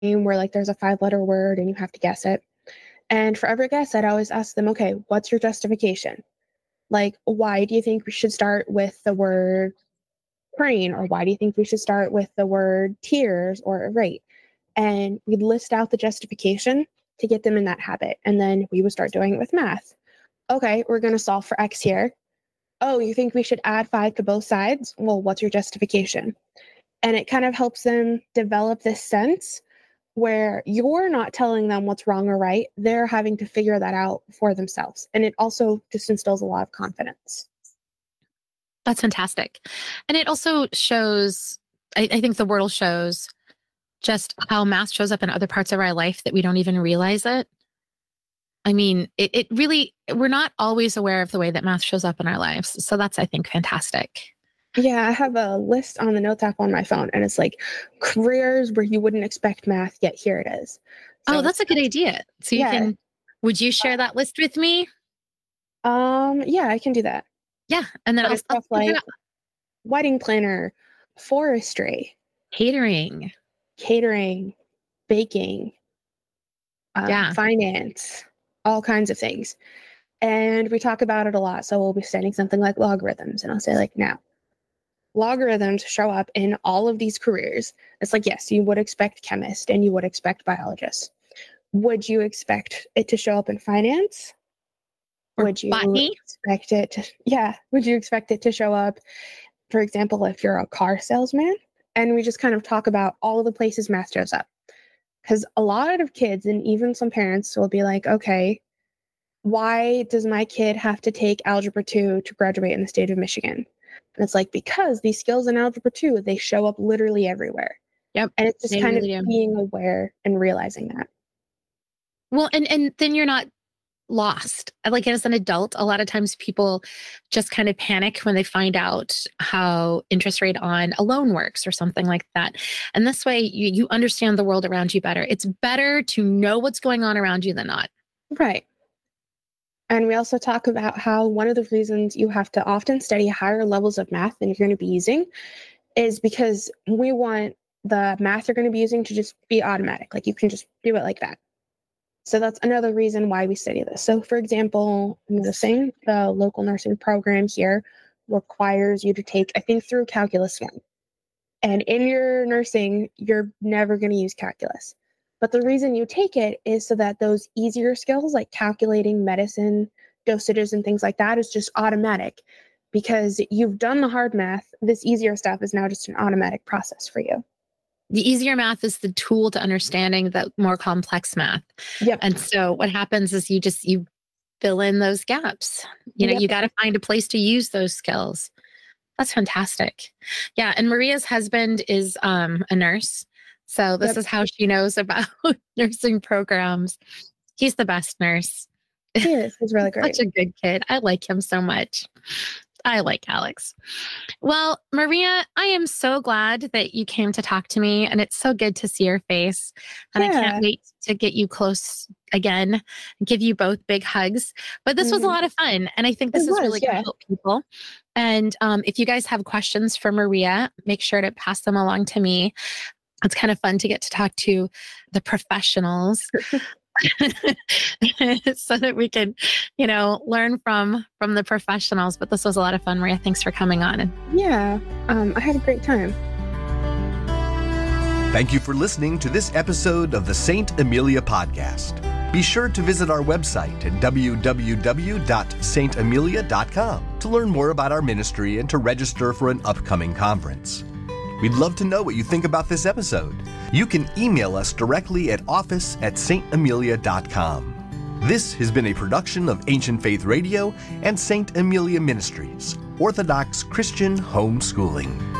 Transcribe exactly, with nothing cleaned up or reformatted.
where like there's a five letter word and you have to guess it. And for every guess, I'd always ask them, okay, what's your justification? Like, why do you think we should start with the word train? Or why do you think we should start with the word tears or rate? And we'd list out the justification to get them in that habit. And then we would start doing it with math. Okay, we're going to solve for X here. Oh, you think we should add five to both sides? Well, what's your justification? And it kind of helps them develop this sense where you're not telling them what's wrong or right. They're having to figure that out for themselves. And it also just instills a lot of confidence. That's fantastic. And it also shows, I, I think the Wordle shows just how math shows up in other parts of our life that we don't even realize it. I mean, it, it really, we're not always aware of the way that math shows up in our lives. So that's, I think, fantastic. Yeah, I have a list on the Notes app on my phone, and it's like careers where you wouldn't expect math, yet here it is. So oh, that's a good idea. So you yeah. can, would you share that list with me? Um, yeah, I can do that. Yeah, and then I'll stuff I'll like wedding planner, forestry, catering, catering, baking, um, yeah, finance, all kinds of things. And we talk about it a lot. So we'll be studying something like logarithms, and I'll say like, now, logarithms show up in all of these careers. It's like, yes, you would expect chemist and you would expect biologist. Would you expect it to show up in finance? Or would you botany? expect it to, yeah, would you expect it to show up, for example, if you're a car salesman? And we just kind of talk about all of the places math shows up. Because a lot of kids and even some parents will be like, okay, why does my kid have to take Algebra two to graduate in the state of Michigan? And it's like, because these skills in Algebra two, they show up literally everywhere. Yep. And it's just kind really of do. being aware and realizing that. Well, and, and then you're not lost. Like as an adult, a lot of times people just kind of panic when they find out how interest rate on a loan works or something like that. And this way you, you understand the world around you better. It's better to know what's going on around you than not. Right. And we also talk about how one of the reasons you have to often study higher levels of math than you're going to be using is because we want the math you're going to be using to just be automatic. Like you can just do it like that. So that's another reason why we study this. So for example, nursing, the local nursing program here requires you to take, I think, through Calculus one. And in your nursing, you're never going to use calculus. But the reason you take it is so that those easier skills like calculating medicine, dosages, and things like that is just automatic. Because you've done the hard math, this easier stuff is now just an automatic process for you. The easier math is the tool to understanding the more complex math. Yep. And so what happens is you just, you fill in those gaps. You know, yep. You got to find a place to use those skills. That's fantastic. Yeah. And Maria's husband is um, a nurse. So this yep. is how she knows about nursing programs. He's the best nurse. He is. He's really great. Such a good kid. I like him so much. I like Alex. Well, Maria, I am so glad that you came to talk to me, and it's so good to see your face. And yeah. I can't wait to get you close again and give you both big hugs. But this mm. was a lot of fun, and I think this it is was, really yeah. going to help people. And um, if you guys have questions for Maria, make sure to pass them along to me. It's kind of fun to get to talk to the professionals. So that we can, you know, learn from from the professionals. But this was a lot of fun, Maria. Thanks for coming on. Yeah, um, I had a great time. Thank you for listening to this episode of the Saint Amelia Podcast. Be sure to visit our website at w w w dot saint amelia dot com to learn more about our ministry and to register for an upcoming conference. We'd love to know what you think about this episode. You can email us directly at office at saint amelia dot com. This has been a production of Ancient Faith Radio and Saint Amelia Ministries, Orthodox Christian Homeschooling.